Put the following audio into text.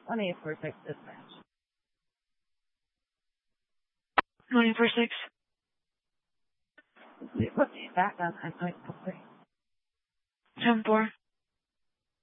1846 dispatch. 1846. Put me back on 943. 10-4.